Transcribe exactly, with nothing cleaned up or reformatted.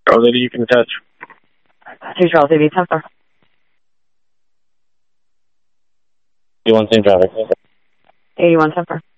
Charles eighty, you can attach. Two Charles eighty, ten four. eighty-one, same traffic. eighty-one, ten four.